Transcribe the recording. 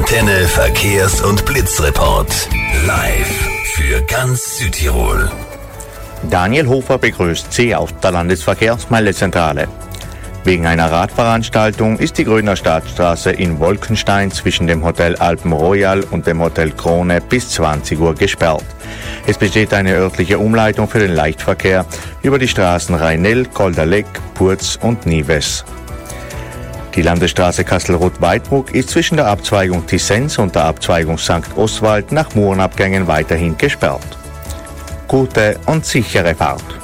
Antenne Verkehrs- und Blitzreport. Live für ganz Südtirol. Daniel Hofer begrüßt Sie auf der Landesverkehrsmeldezentrale. Wegen einer Radveranstaltung ist die Grüner Stadtstraße in Wolkenstein zwischen dem Hotel Alpen Royal und dem Hotel Krone bis 20 Uhr gesperrt. Es besteht eine örtliche Umleitung für den Leichtverkehr über die Straßen Rheinell, Golderleck, Purz und Nives. Die Landesstraße Kastelruth-Weidbruck ist zwischen der Abzweigung Tissens und der Abzweigung St. Oswald nach Murenabgängen weiterhin gesperrt. Gute und sichere Fahrt.